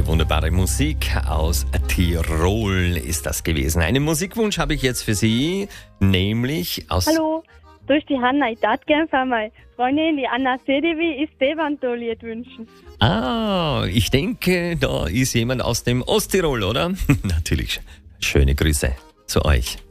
Eine wunderbare Musik aus Tirol ist das gewesen. Einen Musikwunsch habe ich jetzt für Sie, nämlich aus... Hallo, durch die Hanna. Ich darf gerne für meine Freundin, die Anna Sedevi, ist Seebanto-Lied wünschen. Ah, ich denke, da ist jemand aus dem Osttirol, oder? Natürlich. Schöne Grüße zu euch.